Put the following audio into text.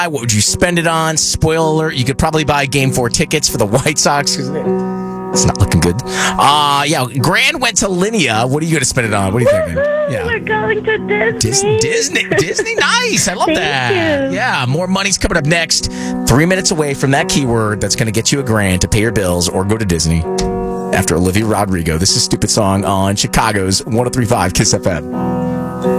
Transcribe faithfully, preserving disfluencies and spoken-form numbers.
What would you spend it on? Spoiler alert, you could probably buy Game four tickets for the White Sox. It's not looking good. Uh, yeah, Grand went to Linnea. What are you going to spend it on? What are you thinking? Yeah. We're going to Disney. Dis- Disney, Disney, nice. I love Thank that. you. Yeah, more money's coming up next. Three minutes away from that keyword that's going to get you a grand to pay your bills or go to Disney. After Olivia Rodrigo, this is Stupid Song on Chicago's one oh three point five Kiss F M.